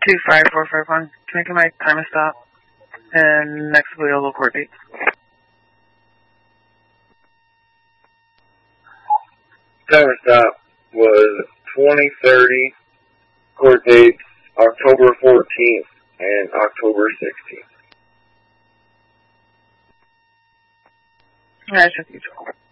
25451. Can I get my time to stop? And next available court date. Time stop was 2030. Court dates October 14th and October 16th. Alright, just